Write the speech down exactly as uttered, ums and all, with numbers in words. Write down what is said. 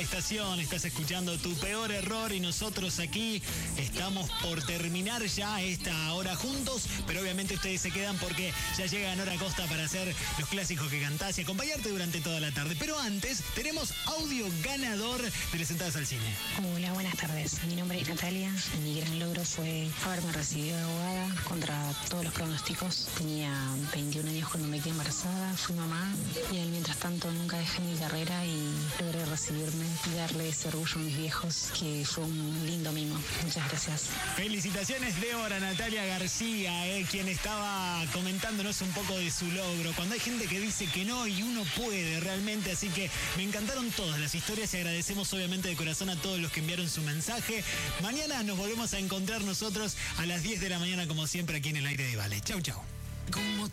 estación, estás escuchando Tu Peor Error y nosotros aquí estamos por terminar ya esta hora juntos, pero obviamente ustedes se quedan porque ya llega Nora Costa para hacer los clásicos que cantás y acompañarte durante toda la tarde. Pero antes, tenemos audio ganador de las entradas al cine. Hola, buenas tardes. Mi nombre es Natalia y mi gran logro fue haberme recibido de abogada contra todos los pronósticos. Tenía veintiún años cuando me quedé embarazada, fui mamá y en mientras tanto nunca dejé mi carrera y logré recibirme y darle ese orgullo a mis viejos, que fue un lindo mimo. Muchas gracias. Felicitaciones de oro a Natalia García, eh, quien estaba comentándonos un poco de su logro. Cuando hay gente que dice que no y uno puede realmente, así que me encantaron todas las historias y agradecemos obviamente de corazón a todos los que enviaron su mensaje. Mañana nos volvemos a encontrar nosotros a las diez de la mañana como siempre aquí en el aire de Vale. Chau, chau. Como